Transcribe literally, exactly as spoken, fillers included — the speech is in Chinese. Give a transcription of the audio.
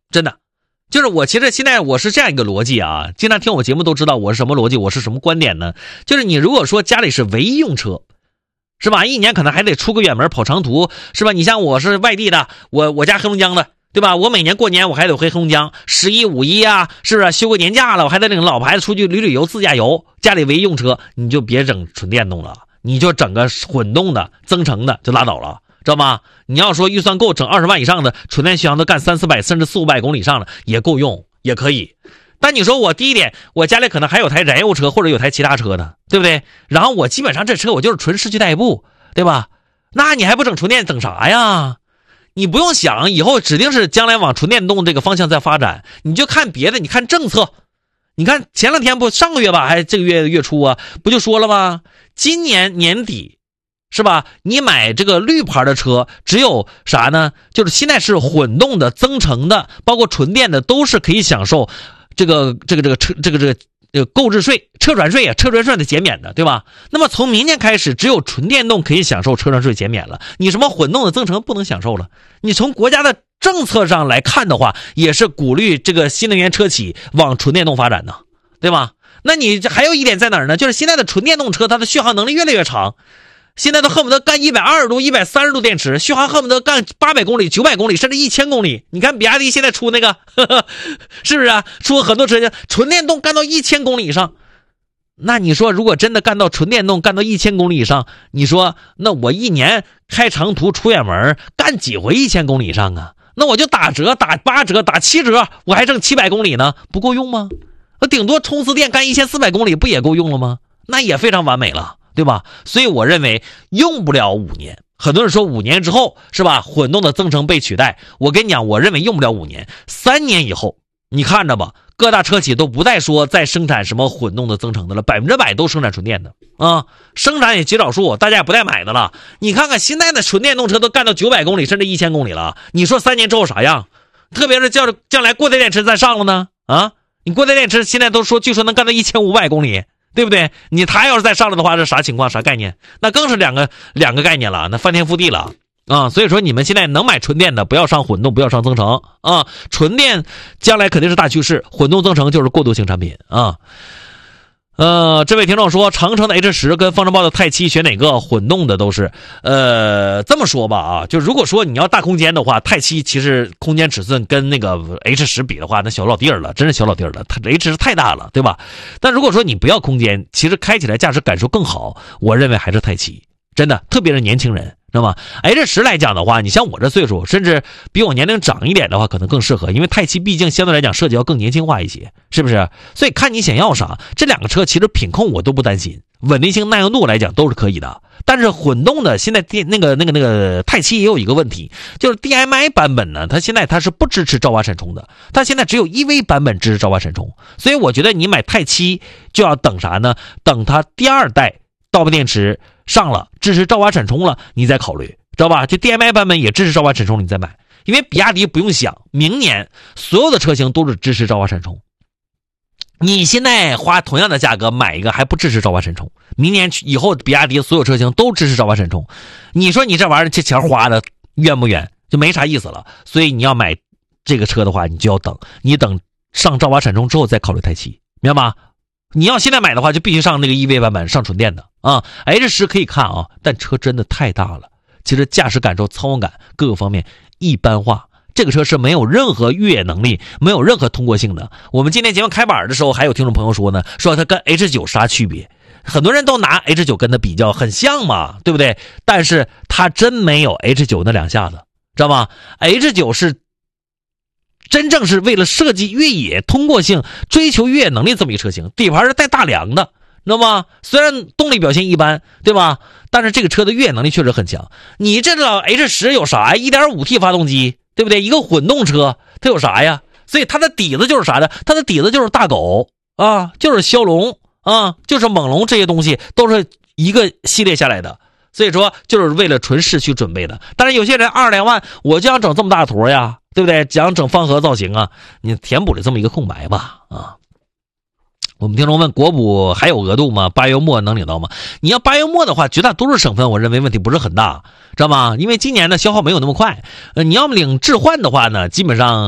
真的。就是我其实现在我是这样一个逻辑啊，经常听我节目都知道我是什么逻辑，我是什么观点呢？就是你如果说家里是唯一用车，是吧？一年可能还得出个远门跑长途，是吧？你像我是外地的，我我家黑龙江的，对吧？我每年过年我还得回黑龙江，十一五一啊，是不是休个年假了，我还得领老婆孩子出去旅旅游自驾游。家里唯一用车，你就别整纯电动了，你就整个混动的增程的就拉倒了。知道吗？你要说预算够整二十万以上的纯电续航都干三四百甚至四五百公里以上的也够用，也可以。但你说我第一点，我家里可能还有台燃油车或者有台其他车的，对不对？然后我基本上这车我就是纯市区代步，对吧？那你还不整纯电等啥呀？你不用想，以后指定是将来往纯电动这个方向在发展。你就看别的，你看政策，你看前两天不上个月吧，还这个月月初啊，不就说了吗？今年年底。是吧？你买这个绿牌的车，只有啥呢？就是现在是混动的、增程的，包括纯电的，都是可以享受这个这个这个车这个这个呃购置税、车船税啊，车船税的减免的，对吧？那么从明年开始，只有纯电动可以享受车船税减免了，你什么混动的、增程不能享受了。你从国家的政策上来看的话，也是鼓励这个新能源车企往纯电动发展的，对吧？那你还有一点在哪儿呢？就是现在的纯电动车，它的续航能力越来越长。现在都恨不得干一百二十度、一百三十度电池，续航恨不得干八百公里、九百公里，甚至一千公里。你看比亚迪现在出那个，呵呵，是不是啊？出很多车型纯电动干到一千公里以上。那你说，如果真的干到纯电动干到一千公里以上，你说那我一年开长途出远门干几回一千公里以上啊？那我就打折、打八折、打七折，我还剩七百公里呢，不够用吗？我顶多充四电干一千四百公里，不也够用了吗？那也非常完美了。对吧？所以我认为用不了五年。很多人说五年之后是吧，混动的增程被取代。我跟你讲，我认为用不了五年，三年以后你看着吧，各大车企都不再说再生产什么混动的增程的了，百分之百都生产纯电的啊，生产也极少数，大家也不带买的了。你看看现在的纯电动车都干到九百公里甚至一千公里了，你说三年之后啥样？特别是叫将来过载电池再上了呢啊，你过载电池现在都说据说能干到一千五百公里。对不对？你他要是再上来的话，这啥情况？啥概念？那更是两个两个概念了，那翻天覆地了啊！所以说，你们现在能买纯电的，不要上混动，不要上增程啊！纯电将来肯定是大趋势，混动增程就是过渡性产品啊。呃，这位听众说，长城的 H 十 跟方程豹的泰七选哪个？混动的都是。呃，这么说吧啊，就如果说你要大空间的话，泰七其实空间尺寸跟那个 H 十 比的话，那小老弟儿了，真是小老弟儿了。它 H 十 太大了，对吧？但如果说你不要空间，其实开起来驾驶感受更好，我认为还是泰七。真的，特别是年轻人，知道吗 ？H 十 来讲的话，你像我这岁数，甚至比我年龄长一点的话，可能更适合，因为泰七毕竟相对来讲设计要更年轻化一些，是不是？所以看你想要啥，这两个车其实品控我都不担心，稳定性、耐用度来讲都是可以的。但是混动的现在电那个那个那个泰七也有一个问题，就是 D M I 版本呢，它现在它是不支持兆瓦闪充的，它现在只有 E V 版本支持兆瓦闪充，所以我觉得你买泰七就要等啥呢？等它第二代刀片电池上了，支持兆瓦闪充了，你再考虑，知道吧？这 D M I 版本也支持兆瓦闪充，你再买。因为比亚迪不用想，明年所有的车型都是支持兆瓦闪充。你现在花同样的价格买一个还不支持兆瓦闪充，明年以后比亚迪所有车型都支持兆瓦闪充，你说你这玩意儿这钱花的冤不冤？就没啥意思了。所以你要买这个车的话，你就要等，你等上兆瓦闪充之后再考虑泰七，明白吗？你要现在买的话，就必须上那个 E V 版本，上纯电的啊。H 十 可以看啊，但车真的太大了，其实驾驶感受、操控感各个方面一般化。这个车是没有任何越野能力，没有任何通过性的。我们今天节目开板的时候，还有听众朋友说呢，说它跟 H 九 啥区别？很多人都拿 H 九 跟它比较，很像嘛，对不对？但是它真没有 H 九 那两下子，知道吗 ？H 九 是真正是为了设计越野通过性、追求越野能力这么一个车型，底盘是带大梁的，知道吗？虽然动力表现一般，对吧？但是这个车的越野能力确实很强。你这老 H 十 有啥呀？ 一点五 T 发动机，对不对？一个混动车，它有啥呀？所以它的底子就是啥呢？它的底子就是大狗啊，就是骁龙啊，就是猛龙，这些东西都是一个系列下来的。所以说就是为了纯市区准备的。但是有些人二十来万，我就想整这么大坨呀，对不对？想整方盒造型啊，你填补了这么一个空白吧啊。我们听众问，国补还有额度吗？八月末能领到吗？你要八月末的话，绝大多数省份我认为问题不是很大，知道吗？因为今年的消耗没有那么快。呃，你要么领置换的话呢，基本上